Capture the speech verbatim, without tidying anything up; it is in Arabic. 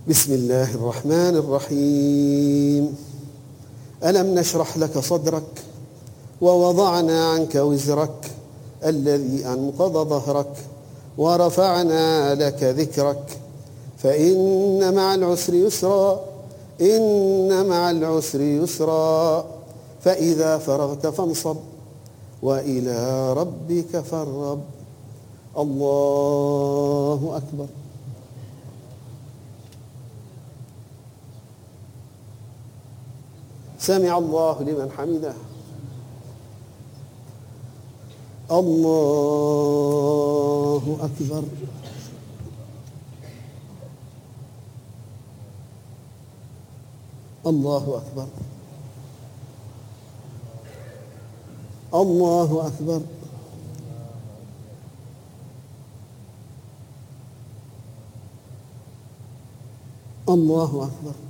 بسم الله الرحمن الرحيم. ألم نشرح لك صدرك ووضعنا عنك وزرك الذي أنقض ظهرك ورفعنا لك ذكرك فإن مع العسر يسرا إن مع العسر يسرا فإذا فرغت فانصب وإلى ربك فارغب. الله أكبر. سمع الله لمن حمده. الله أكبر. الله أكبر. الله أكبر. الله أكبر.